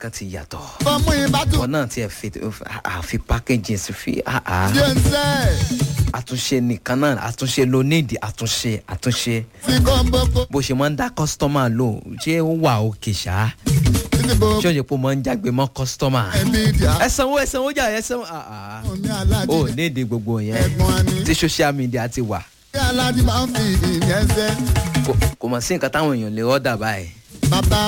nǹkan ti yàtọ̀. fọmú ìbátú. wọn náà tiẹ̀ fi packaging sí fi díẹ̀ ń sẹ́. àtúnṣe nìkan náà àtúnṣe ló nídìí àtúnṣe. tí kò ń boko. bó ṣe máa ń dá kọ́sítọ́mà lò ṣé ó wà òkè ṣá. títí bo. ṣé ó yẹ kó máa ń jágbe mọ́ kọ́sítọ́mà. nvidia. ẹ sanwó jà ẹ sanwó. omi aládì. ó nídìí gbogbo yẹn ẹ̀gbọ́n ani. tí social media ti wà. omi aládì máa ń fi ìyẹn sẹ́. kò mọ̀ sí nǹkan táwọn èèyàn lè ọ́dà báyìí. bàbá